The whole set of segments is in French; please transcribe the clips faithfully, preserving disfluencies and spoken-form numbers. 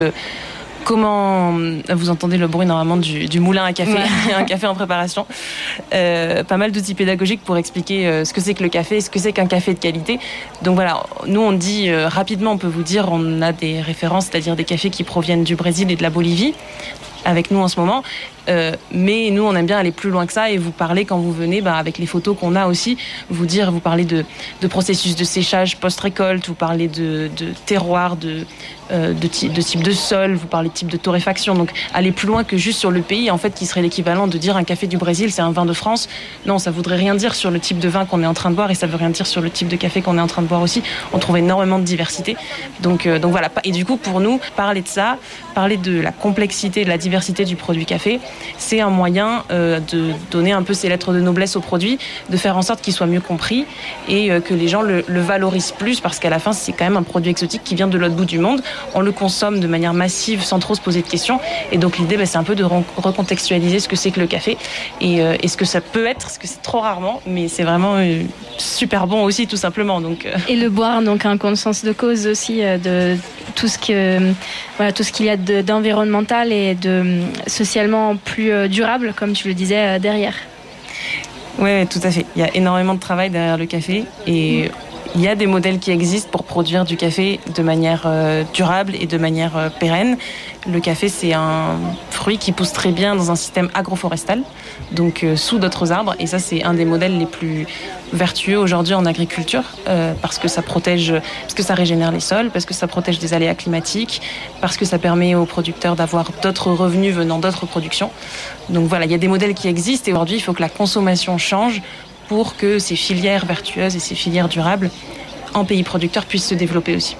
Comment vous entendez le bruit normalement du, du moulin à café, ouais. Un café en préparation. Euh, pas mal d'outils pédagogiques pour expliquer euh, ce que c'est que le café, ce que c'est qu'un café de qualité. Donc voilà, nous on dit euh, rapidement, on peut vous dire, on a des références, c'est-à-dire des cafés qui proviennent du Brésil et de la Bolivie, avec nous en ce moment. Euh, mais nous, on aime bien aller plus loin que ça et vous parler quand vous venez, bah, avec les photos qu'on a aussi, vous dire, vous parler de, de processus de séchage post-récolte, vous parlez de, de terroir, de, euh, de, type, de type de sol, vous parlez de type de torréfaction. Donc, aller plus loin que juste sur le pays, en fait, qui serait l'équivalent de dire un café du Brésil, c'est un vin de France. Non, ça voudrait rien dire sur le type de vin qu'on est en train de boire et ça veut rien dire sur le type de café qu'on est en train de boire aussi. On trouve énormément de diversité. Donc, euh, donc voilà. Et du coup, pour nous, parler de ça, parler de la complexité, de la diversité du produit café, c'est un moyen euh, de donner un peu ses lettres de noblesse au produit, de faire en sorte qu'il soit mieux compris et euh, que les gens le, le valorisent plus, parce qu'à la fin, c'est quand même un produit exotique qui vient de l'autre bout du monde. On le consomme de manière massive sans trop se poser de questions. Et donc l'idée, bah, c'est un peu de re- recontextualiser ce que c'est que le café et, euh, et ce que ça peut être, parce que c'est trop rarement, mais c'est vraiment euh, super bon aussi, tout simplement. Donc, euh... Et le boire, donc un conscience de cause aussi euh, de tout ce que, euh, voilà, tout ce qu'il y a de, d'environnemental et de euh, socialement plus euh, durable, comme tu le disais, euh, derrière. Oui, tout à fait. Il y a énormément de travail derrière le café et il y a des modèles qui existent pour produire du café de manière euh, durable et de manière euh, pérenne. Le café, c'est un fruit qui pousse très bien dans un système agroforestal, donc euh, sous d'autres arbres. Et ça, c'est un des modèles les plus vertueux aujourd'hui en agriculture, euh, parce que ça protège, parce que ça régénère les sols, parce que ça protège des aléas climatiques, parce que ça permet aux producteurs d'avoir d'autres revenus venant d'autres productions. Donc voilà, il y a des modèles qui existent et aujourd'hui, il faut que la consommation change pour que ces filières vertueuses et ces filières durables en pays producteurs puissent se développer aussi.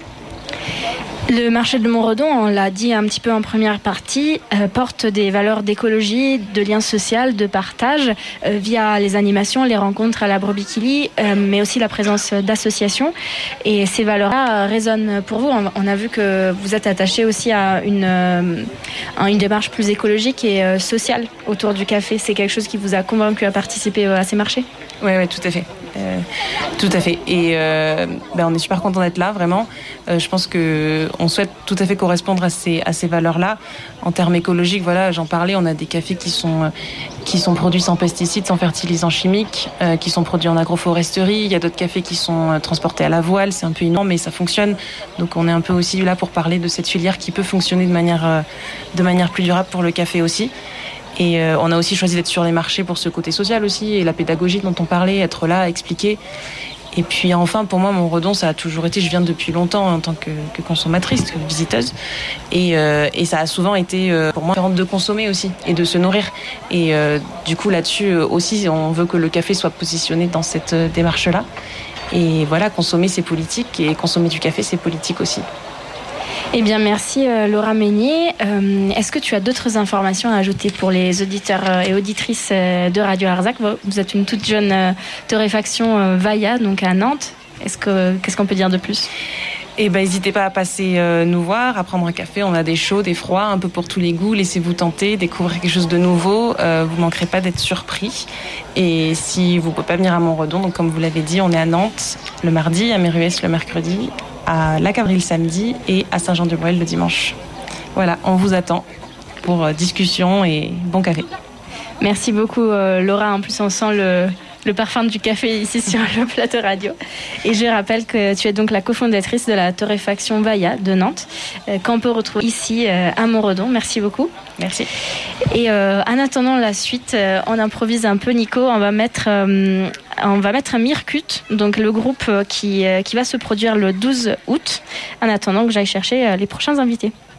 Le marché de Montredon, on l'a dit un petit peu en première partie, euh, porte des valeurs d'écologie, de lien social, de partage, euh, via les animations, les rencontres à la Brebis Kili, euh, mais aussi la présence d'associations. Et ces valeurs-là euh, résonnent pour vous. On, on a vu que vous êtes attaché aussi à une, euh, à une démarche plus écologique et euh, sociale autour du café. C'est quelque chose qui vous a convaincu à participer à ces marchés ? Oui, ouais, tout à fait. Euh, tout à fait. Et euh, ben on est super content d'être là, vraiment. Euh, je pense que on souhaite tout à fait correspondre à ces à ces valeurs-là. En termes écologiques, voilà, j'en parlais. On a des cafés qui sont qui sont produits sans pesticides, sans fertilisants chimiques, euh, qui sont produits en agroforesterie. Il y a d'autres cafés qui sont transportés à la voile. C'est un peu innovant, mais ça fonctionne. Donc, on est un peu aussi là pour parler de cette filière qui peut fonctionner de manière euh, de manière plus durable pour le café aussi. Et euh, on a aussi choisi d'être sur les marchés pour ce côté social aussi, et la pédagogie dont on parlait, être là, expliquer. Et puis enfin, pour moi, Montredon, ça a toujours été, je viens depuis longtemps en tant que, que consommatrice, que visiteuse, et, euh, et ça a souvent été euh, pour moi de consommer aussi, et de se nourrir. Et euh, du coup, là-dessus aussi, on veut que le café soit positionné dans cette démarche-là. Et voilà, consommer, c'est politique, et consommer du café, c'est politique aussi. Eh bien, merci euh, Laura Meignier. Euh, est-ce que tu as d'autres informations à ajouter pour les auditeurs euh, et auditrices euh, de Radio Larzac ? Vous êtes une toute jeune euh, torréfaction euh, Vaya, donc à Nantes. Est-ce que, qu'est-ce qu'on peut dire de plus ? Eh ben, n'hésitez pas à passer euh, nous voir, à prendre un café. On a des chauds, des froids, un peu pour tous les goûts. Laissez-vous tenter, découvrir quelque chose de nouveau. Euh, vous ne manquerez pas d'être surpris. Et si vous ne pouvez pas venir à Montredon, donc comme vous l'avez dit, on est à Nantes le mardi, à Méruès le mercredi, à La Cabrie le samedi et à Saint-Jean-de-Breuil le dimanche. Voilà, on vous attend pour euh, discussion et bon café. Merci beaucoup euh, Laura. En plus, on sent le... le parfum du café ici sur le plateau radio. Et je rappelle que tu es donc la cofondatrice de la torréfaction Vaya de Nantes, euh, qu'on peut retrouver ici euh, à Montredon. Merci beaucoup. Merci. Et euh, en attendant la suite, euh, on improvise un peu, Nico. On va mettre, euh, on va mettre Mirkut, donc le groupe qui, euh, qui va se produire le douze août, en attendant que j'aille chercher euh, les prochains invités.